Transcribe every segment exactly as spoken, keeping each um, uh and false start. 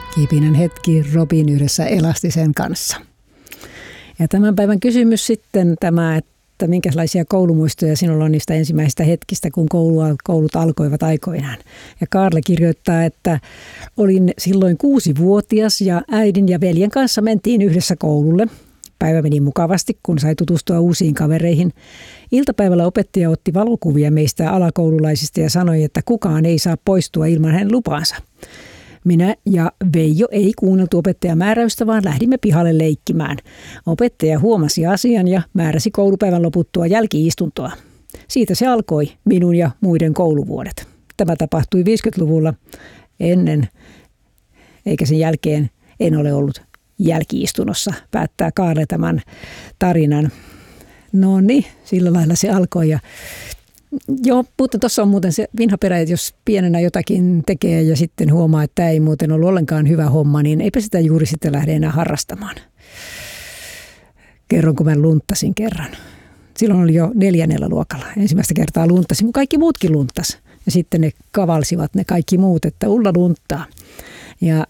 Kipinen hetki Robin yhdessä Elastisen kanssa. Ja tämän päivän kysymys sitten tämä, että minkälaisia koulumuistoja sinulla on niistä ensimmäisistä hetkistä, kun koulua, koulut alkoivat aikoinaan. Ja Kaarle kirjoittaa, että olin silloin kuusivuotias ja äidin ja veljen kanssa mentiin yhdessä koululle. Päivä meni mukavasti, kun sai tutustua uusiin kavereihin. Iltapäivällä opettaja otti valokuvia meistä alakoululaisista ja sanoi, että kukaan ei saa poistua ilman hänen lupaansa. Minä ja Veijo ei kuunneltu opettajan määräystä, vaan lähdimme pihalle leikkimään. Opettaja huomasi asian ja määräsi koulupäivän loputtua jälki-istuntoa. Siitä se alkoi minun ja muiden kouluvuodet. Tämä tapahtui viisikymmentäluvulla ennen, eikä sen jälkeen en ole ollut jälki-istunnossa, päättää Kaarle tämän tarinan. No niin, sillä lailla se alkoi. Ja joo, mutta tuossa on muuten se vinha perä, että jos pienenä jotakin tekee ja sitten huomaa, että tämä ei muuten ollut ollenkaan hyvä homma, niin eipä sitä juuri sitten lähde enää harrastamaan. Kerron, kun mä lunttasin kerran. Silloin oli jo neljännellä luokalla. Ensimmäistä kertaa lunttasin, kun kaikki muutkin lunttas. Ja sitten ne kavalsivat ne kaikki muut, että Ulla lunttaa. Ja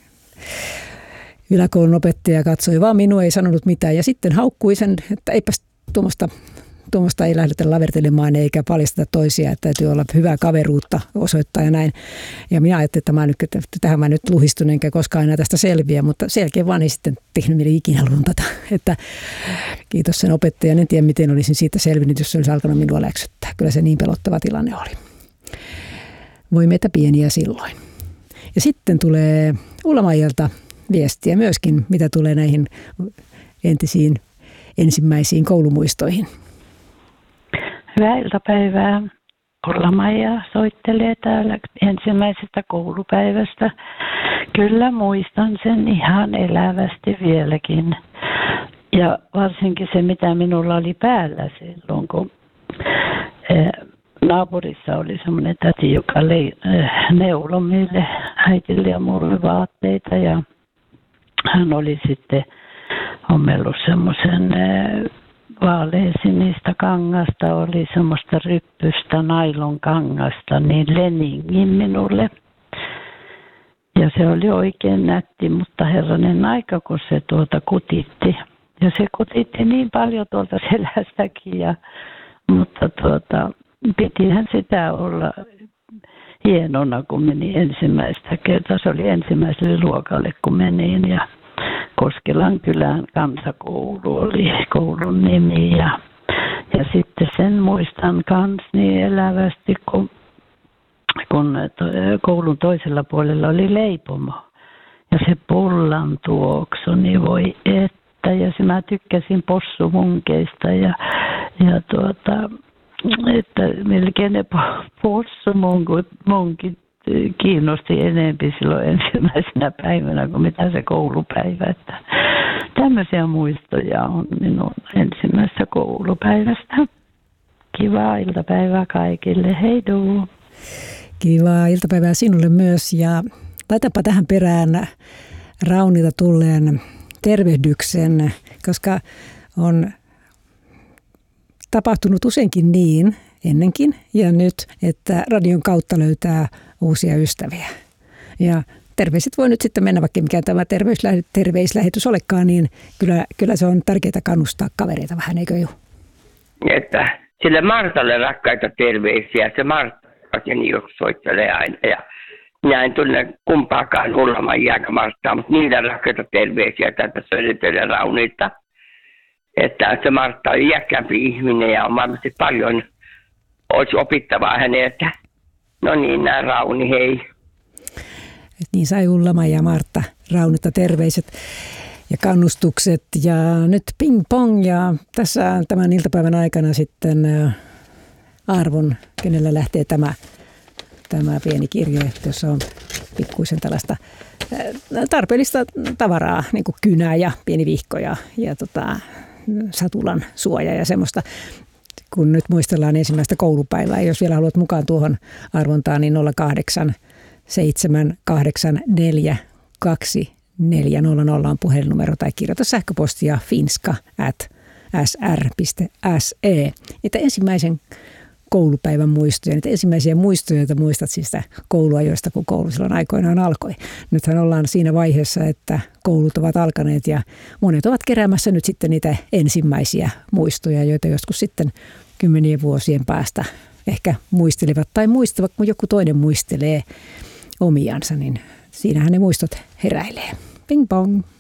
yläkoulun opettaja katsoi vaan minua, ei sanonut mitään. Ja sitten haukkui sen, että eipäs tuommoista... Tuommoista ei lähdetä lavertelemaan eikä paljasteta toisia, että täytyy olla hyvää kaveruutta osoittaa ja näin. Ja minä ajattelin, että, mä nyt, että tähän mä nyt luhistun enkä koskaan enää tästä selviä, mutta selkeä vaan ei sitten tehnyt mieli ikinä luntata. Että kiitos sen opettajan, en tiedä miten olisin siitä selvinnyt, jos se olisi alkanut minua läksyttää. Kyllä se niin pelottava tilanne oli. Voi meitä pieniä silloin. Ja sitten tulee Ulla-Maijalta viestiä myöskin, mitä tulee näihin entisiin ensimmäisiin koulumuistoihin. Hyvää iltapäivää. Ulla-Maija soittelee täällä ensimmäisestä koulupäivästä. Kyllä muistan sen ihan elävästi vieläkin. Ja varsinkin se, mitä minulla oli päällä silloin, kun naapurissa oli semmoinen täti, joka neuloi meille äitille ja mulle vaatteita. Ja hän oli sitten ommellut semmoisen vaaleasinistä kangasta, oli semmoista ryppystä nailon kangasta, niin leningin minulle. Ja se oli oikein nätti, mutta herranen aika, kun se tuota kutitti. Ja se kutitti niin paljon tuolta selästäkin, ja, mutta tuota, pitihän sitä olla hienona, kun meni ensimmäistä kertaa. Se oli ensimmäiselle luokalle, kun menin, ja Koskelan kylän kansakoulu oli koulun nimi ja, ja sitten sen muistan kans niin elävästi, kun, kun to, koulun toisella puolella oli leipomo ja se pullan tuoksu, niin voi että, ja se mä tykkäsin possumunkeista ja, ja tuota, että melkein ne possumunkit kiinnosti enempi silloin ensimmäisenä päivänä kuin mitä se koulupäivä. Että tämmöisiä muistoja on minun ensimmäisestä koulupäivästä. Kivaa iltapäivää kaikille. Heiduu! Kivaa iltapäivää sinulle myös. Ja laitapa tähän perään Raunilta tulleen tervehdyksen, koska on tapahtunut useinkin niin ennenkin ja nyt, että radion kautta löytää uusia ystäviä. Ja terveiset voi nyt sitten mennä, vaikka mikä tämä terveislähetys olekaan, niin kyllä, kyllä se on tärkeää kannustaa kavereita vähän, eikö ju? Että sille Martalle rakkaita terveisiä, se Martta soittelee aina. Ja minä en tunne kumpaakaan Ulla-Maijaa eikä Marttaa, mutta niitä rakkaita terveisiä tätä Södertölän Raunilta. Että se Martta on iäkkäämpi ihminen ja on varmasti paljon olisi opittavaa häneltä. No niin, nämä Rauni, hei. Et niin sai Ulla-Maija ja Martta Raunilta terveiset ja kannustukset. Ja nyt ping pong ja tässä tämän iltapäivän aikana sitten arvon, kenellä lähtee tämä, tämä pieni kirje, jossa on pikkuisen tällaista tarpeellista tavaraa, niin kuin kynä ja pieni vihko ja, ja tota, satulan suoja ja semmoista. Kun nyt muistellaan ensimmäistä koulupäivää, jos vielä haluat mukaan tuohon arvontaan, niin nolla kahdeksan seitsemän kahdeksan neljä kaksi neljä nolla nolla on puhelinnumero tai kirjoita sähköpostia finska at s r piste s e. Että ensimmäisen koulupäivän muistoja, niitä ensimmäisiä muistoja, joita muistat siis sitä kouluajoista, kun koulu silloin aikoinaan alkoi. Nythän ollaan siinä vaiheessa, että koulut ovat alkaneet ja monet ovat keräämässä nyt sitten niitä ensimmäisiä muistoja, joita joskus sitten kymmenien vuosien päästä ehkä muistelevat tai muistavat, kun joku toinen muistelee omiansa, niin siinähän ne muistot heräilee. Ping pong!